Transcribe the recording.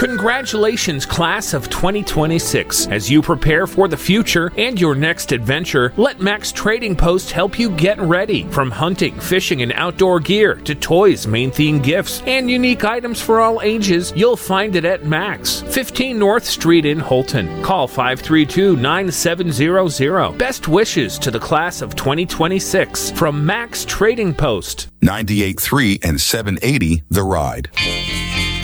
Congratulations, class of 2026. As you prepare for the future and your next adventure, let Max Trading Post help you get ready. From hunting, fishing, and outdoor gear to toys, main theme gifts, and unique items for all ages, you'll find it at Max, 15 North Street in Holton. Call 532-9700. Best wishes to the class of 2026 from Max Trading Post. 98.3 and 780 The Ride.